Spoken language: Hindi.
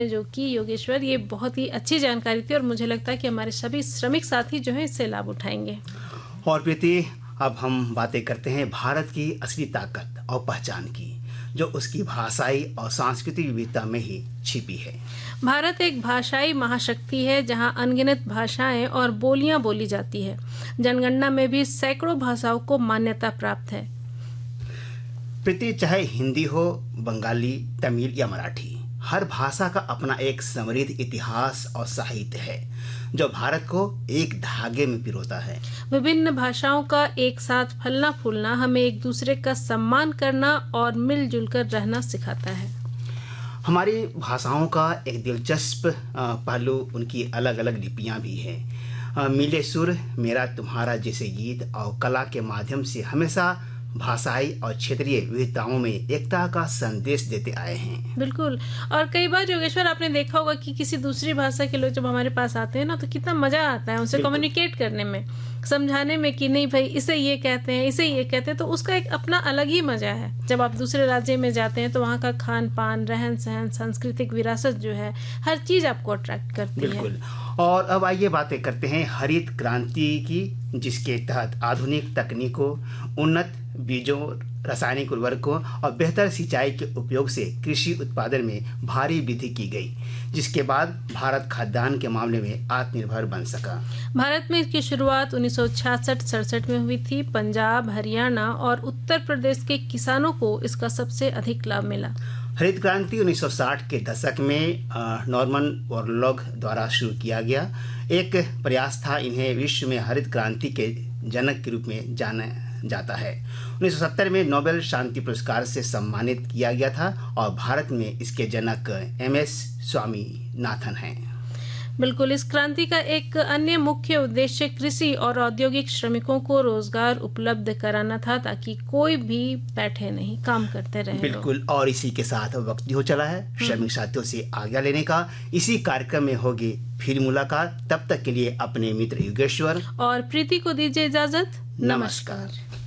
जो कि योगेश्वर, ये बहुत ही अच्छी जानकारी थी और मुझे लगता है कि हमारे सभी श्रमिक साथी जो हैं इससे लाभ उठाएंगे। और प्रीति, अब हम बातें करते हैं भारत की असली ताकत और पहचान की, जो उसकी भाषाई और सांस्कृतिक विविधता में ही छिपी है। भारत एक भाषाई महाशक्ति है जहां अनगिनत भाषाएं और बोलियां बोली जाती है। जनगणना में भी सैकड़ों भाषाओं को मान्यता प्राप्त है। प्रीति, चाहे हिंदी हो, बंगाली, तमिल या मराठी, हर भाषा का अपना एक समृद्ध इतिहास और साहित्य है जो भारत को एक धागे में पिरोता है। विभिन्न भाषाओं का एक साथ फलना फूलना हमें एक दूसरे का सम्मान करना और मिलजुल कर रहना सिखाता है। हमारी भाषाओं का एक दिलचस्प पहलू उनकी अलग अलग लिपियां भी हैं। मिले सुर, मेरा तुम्हारा जैसे गीत और कला के माध्यम से हमेशा भाषाई और क्षेत्रीय विविधताओं में एकता का संदेश देते आए हैं। बिल्कुल। और कई बार योगेश्वर, आपने देखा होगा कि किसी दूसरी भाषा के लोग जब हमारे पास आते हैं ना, तो कितना मजा आता है उनसे कम्युनिकेट करने में, समझाने में कि नहीं भाई इसे ये कहते हैं, इसे ये कहते हैं। तो उसका एक अपना अलग ही मजा है। जब आप दूसरे राज्य में जाते हैं तो वहाँ का खान पान, रहन सहन, सांस्कृतिक विरासत जो है, हर चीज आपको अट्रैक्ट करती है। बिल्कुल। और अब आइए बातें करते हैं हरित क्रांति की, जिसके तहत आधुनिक तकनीकों, उन्नत बीजों, रासायनिक उर्वरकों और बेहतर सिंचाई के उपयोग से कृषि उत्पादन में भारी वृद्धि की गई, जिसके बाद भारत खाद्यान्न के मामले में आत्मनिर्भर बन सका। भारत में इसकी शुरुआत 1966-67 में हुई थी। पंजाब, हरियाणा और उत्तर प्रदेश के किसानों को इसका सबसे अधिक लाभ मिला। हरित क्रांति 1960 के दशक में नॉर्मन बोरलॉग द्वारा शुरू किया गया एक प्रयास था। इन्हें विश्व में हरित क्रांति के जनक के रूप में जाना जाता है। 1970 में नोबेल शांति पुरस्कार से सम्मानित किया गया था और भारत में इसके जनक MS स्वामीनाथन हैं। बिल्कुल। इस क्रांति का एक अन्य मुख्य उद्देश्य कृषि और औद्योगिक श्रमिकों को रोजगार उपलब्ध कराना था, ताकि कोई भी बैठे नहीं, काम करते रहे। बिल्कुल। और इसी के साथ वक्त भी हो चला है श्रमिक साथियों से आज्ञा लेने का। इसी कार्यक्रम में होगी फिर मुलाकात। तब तक के लिए अपने मित्र योगेश्वर और प्रीति को दीजिए इजाजत। नमस्कार।